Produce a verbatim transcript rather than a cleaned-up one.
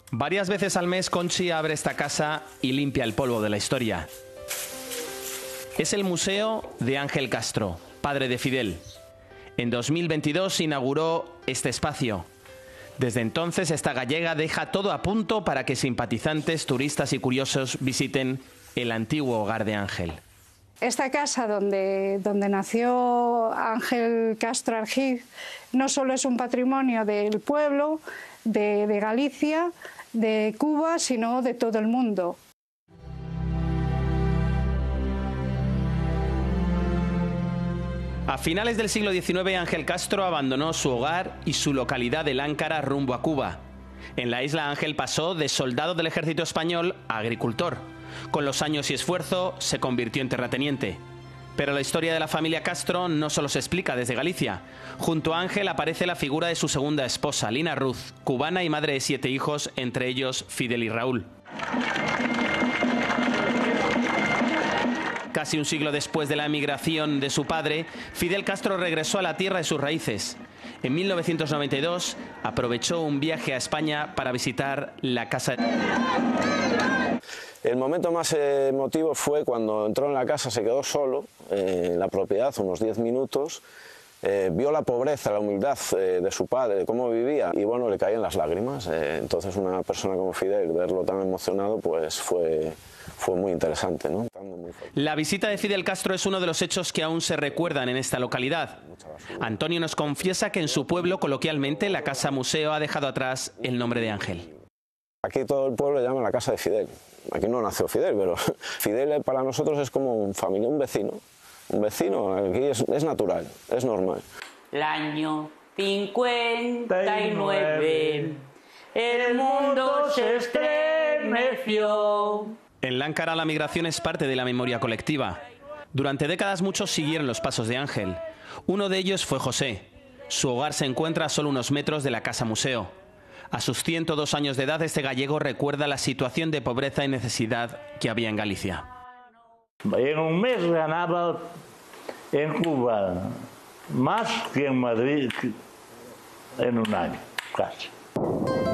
Varias veces al mes Conchi abre esta casa y limpia el polvo de la historia. Es el Museo de Ángel Castro, padre de Fidel. En dos mil veintidós inauguró este espacio. Desde entonces esta gallega deja todo a punto para que simpatizantes, turistas y curiosos visiten el antiguo hogar de Ángel. Esta casa donde, donde nació Ángel Castro Argiz no solo es un patrimonio del pueblo, de, de Galicia, de Cuba, sino de todo el mundo. A finales del siglo diecinueve, Ángel Castro abandonó su hogar y su localidad de Láncara rumbo a Cuba. En la isla Ángel pasó de soldado del ejército español a agricultor. Con los años y esfuerzo se convirtió en terrateniente. Pero la historia de la familia Castro no solo se explica desde Galicia. Junto a Ángel aparece la figura de su segunda esposa, Lina Ruz, cubana y madre de siete hijos, entre ellos Fidel y Raúl. Casi un siglo después de la emigración de su padre, Fidel Castro regresó a la tierra de sus raíces. En mil novecientos noventa y dos aprovechó un viaje a España para visitar la casa. El momento más emotivo fue cuando entró en la casa, se quedó solo eh, en la propiedad unos diez minutos, eh, vio la pobreza, la humildad eh, de su padre, de cómo vivía y bueno, le caían las lágrimas. Eh, entonces una persona como Fidel, verlo tan emocionado, pues fue... fue muy interesante, ¿no? La visita de Fidel Castro es uno de los hechos que aún se recuerdan en esta localidad. Antonio nos confiesa que en su pueblo, coloquialmente, la casa museo ha dejado atrás el nombre de Ángel. Aquí todo el pueblo le llama la casa de Fidel. Aquí no nació Fidel, pero Fidel para nosotros es como un familia, un vecino. Un vecino, aquí es, es natural, es normal. El año cincuenta y nueve, el mundo se estremeció. En Láncara la migración es parte de la memoria colectiva. Durante décadas muchos siguieron los pasos de Ángel. Uno de ellos fue José. Su hogar se encuentra a solo unos metros de la casa museo. A sus ciento dos años de edad este gallego recuerda la situación de pobreza y necesidad que había en Galicia. En un mes ganaba en Cuba más que en Madrid en un año, casi.